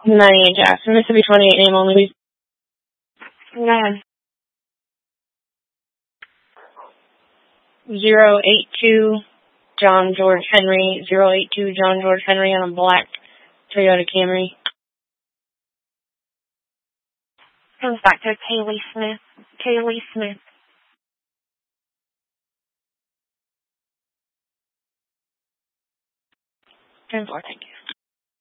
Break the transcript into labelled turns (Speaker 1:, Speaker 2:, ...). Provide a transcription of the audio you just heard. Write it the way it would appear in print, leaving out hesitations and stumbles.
Speaker 1: 98 Jackson, Mississippi 28, name only, please.
Speaker 2: Go ahead.
Speaker 1: 082 John George Henry, 082 John George Henry on a black Toyota Camry.
Speaker 2: Comes back to Kaylee Smith. Kaylee Smith.
Speaker 1: 10-4, thank you.